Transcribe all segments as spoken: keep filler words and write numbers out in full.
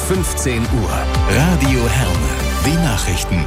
fünfzehn Uhr. Radio Herne. Die Nachrichten.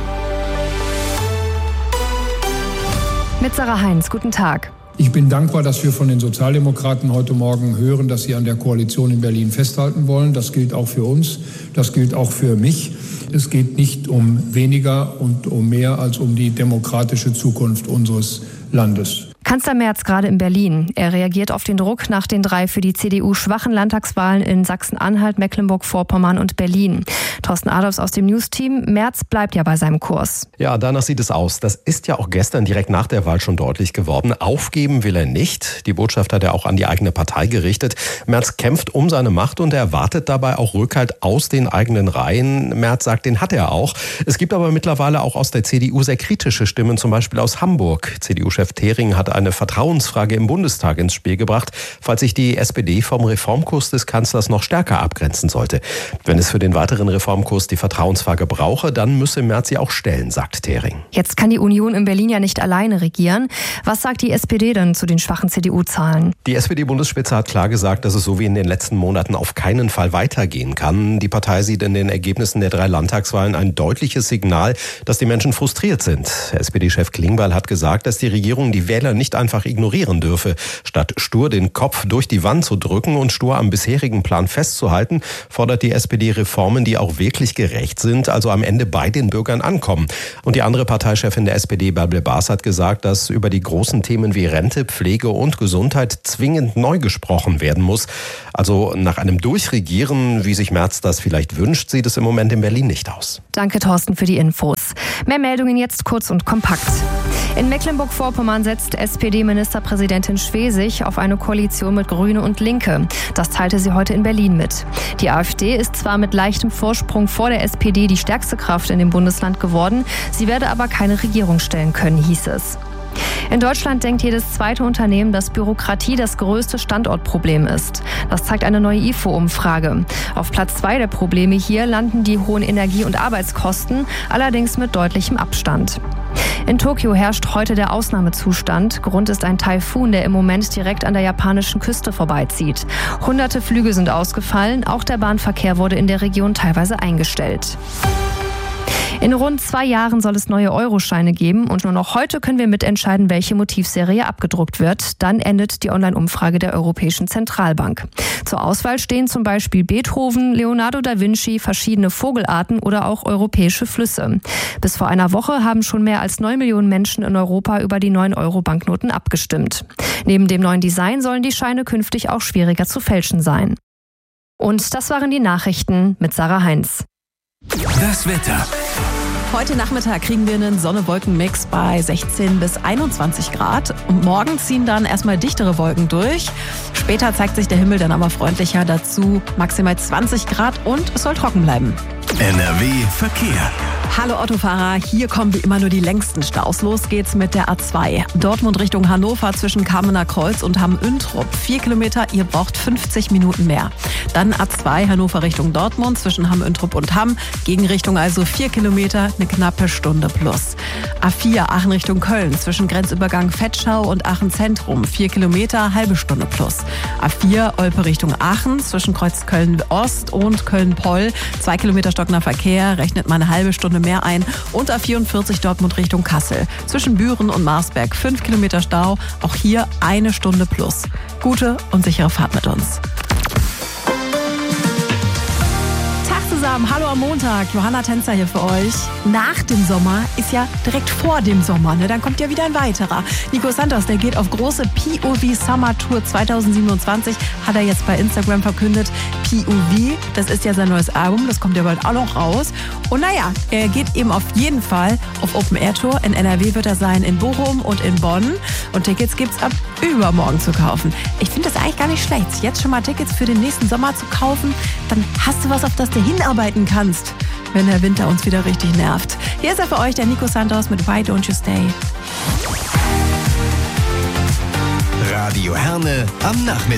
Mit Sarah Heinz, guten Tag. Ich bin dankbar, dass wir von den Sozialdemokraten heute Morgen hören, dass sie an der Koalition in Berlin festhalten wollen. Das gilt auch für uns, das gilt auch für mich. Es geht nicht um weniger und um mehr als um die demokratische Zukunft unseres Landes. Kanzler Merz gerade in Berlin. Er reagiert auf den Druck nach den drei für die C D U schwachen Landtagswahlen in Sachsen-Anhalt, Mecklenburg-Vorpommern und Berlin. Thorsten Adolfs aus dem News-Team. Merz bleibt ja bei seinem Kurs. Ja, danach sieht es aus. Das ist ja auch gestern direkt nach der Wahl schon deutlich geworden. Aufgeben will er nicht. Die Botschaft hat er auch an die eigene Partei gerichtet. Merz kämpft um seine Macht und er erwartet dabei auch Rückhalt aus den eigenen Reihen. Merz sagt, den hat er auch. Es gibt aber mittlerweile auch aus der C D U sehr kritische Stimmen, zum Beispiel aus Hamburg. C D U-Chef Thering hat eine Vertrauensfrage im Bundestag ins Spiel gebracht, falls sich die S P D vom Reformkurs des Kanzlers noch stärker abgrenzen sollte. Wenn es für den weiteren Reformkurs die Vertrauensfrage brauche, dann müsse Merz sie auch stellen, sagt Thering. Jetzt kann die Union in Berlin ja nicht alleine regieren. Was sagt die S P D denn zu den schwachen C D U-Zahlen? Die S P D-Bundesspitze hat klar gesagt, dass es so wie in den letzten Monaten auf keinen Fall weitergehen kann. Die Partei sieht in den Ergebnissen der drei Landtagswahlen ein deutliches Signal, dass die Menschen frustriert sind. S P D-Chef Klingbeil hat gesagt, dass die Regierung die Wähler nicht einfach ignorieren dürfe. Statt stur den Kopf durch die Wand zu drücken und stur am bisherigen Plan festzuhalten, fordert die S P D Reformen, die auch wirklich gerecht sind, also am Ende bei den Bürgern ankommen. Und die andere Parteichefin der S P D, Bärbel Baas, hat gesagt, dass über die großen Themen wie Rente, Pflege und Gesundheit zwingend neu gesprochen werden muss. Also nach einem Durchregieren, wie sich Merz das vielleicht wünscht, sieht es im Moment in Berlin nicht aus. Danke, Thorsten, für die Infos. Mehr Meldungen jetzt kurz und kompakt. In Mecklenburg-Vorpommern setzt S P D-Ministerpräsidentin Schwesig auf eine Koalition mit Grüne und Linke. Das teilte sie heute in Berlin mit. Die AfD ist zwar mit leichtem Vorsprung vor der S P D die stärkste Kraft in dem Bundesland geworden, sie werde aber keine Regierung stellen können, hieß es. In Deutschland denkt jedes zweite Unternehmen, dass Bürokratie das größte Standortproblem ist. Das zeigt eine neue I F O-Umfrage. Auf Platz zwei der Probleme hier landen die hohen Energie- und Arbeitskosten, allerdings mit deutlichem Abstand. In Tokio herrscht heute der Ausnahmezustand. Grund ist ein Taifun, der im Moment direkt an der japanischen Küste vorbeizieht. Hunderte Flüge sind ausgefallen, auch der Bahnverkehr wurde in der Region teilweise eingestellt. In rund zwei Jahren soll es neue Euroscheine geben und nur noch heute können wir mitentscheiden, welche Motivserie abgedruckt wird. Dann endet die Online-Umfrage der Europäischen Zentralbank. Zur Auswahl stehen zum Beispiel Beethoven, Leonardo da Vinci, verschiedene Vogelarten oder auch europäische Flüsse. Bis vor einer Woche haben schon mehr als neun Millionen Menschen in Europa über die neuen Euro-Banknoten abgestimmt. Neben dem neuen Design sollen die Scheine künftig auch schwieriger zu fälschen sein. Und das waren die Nachrichten mit Sarah Heinz. Das Wetter. Heute Nachmittag kriegen wir einen Sonne-Wolken-Mix bei sechzehn bis einundzwanzig Grad. Und morgen ziehen dann erstmal dichtere Wolken durch. Später zeigt sich der Himmel dann aber freundlicher, dazu maximal zwanzig Grad und es soll trocken bleiben. N R W Verkehr. Hallo Autofahrer, hier kommen wie immer nur die längsten Staus. Los geht's mit der A zwei. Dortmund Richtung Hannover zwischen Kamener Kreuz und Hamm-Üntrop. Vier Kilometer, ihr braucht fünfzig Minuten mehr. Dann A zwei Hannover Richtung Dortmund zwischen Hamm-Üntrop und Hamm. Gegenrichtung also vier Kilometer, eine knappe Stunde plus. A vier Aachen Richtung Köln zwischen Grenzübergang Vetschau und Aachen Zentrum. Vier Kilometer, halbe Stunde plus. A vier Olpe Richtung Aachen zwischen Kreuz Köln-Ost und Köln-Poll. Zwei Kilometer stockender Verkehr, rechnet mal eine halbe Stunde mehr ein. Und A vierundvierzig Dortmund Richtung Kassel. Zwischen Büren und Marsberg fünf Kilometer Stau. Auch hier eine Stunde plus. Gute und sichere Fahrt mit uns. Zusammen. Hallo am Montag, Johanna Tänzer hier für euch. Nach dem Sommer ist ja direkt vor dem Sommer, ne? Dann kommt ja wieder ein weiterer. Nico Santos, der geht auf große P O V Summer Tour zweitausendsiebenundzwanzig, hat er jetzt bei Instagram verkündet. P O V, das ist ja sein neues Album, das kommt ja bald auch noch raus. Und naja, er geht eben auf jeden Fall auf Open Air Tour. In N R W wird er sein, in Bochum und in Bonn. Und Tickets gibt's ab übermorgen zu kaufen. Ich finde das eigentlich gar nicht schlecht, jetzt schon mal Tickets für den nächsten Sommer zu kaufen. Dann hast du was, auf das du hinarbeiten kannst, wenn der Winter uns wieder richtig nervt. Hier ist er für euch, der Nico Santos mit Why Don't You Stay. Radio Herne am Nachmittag.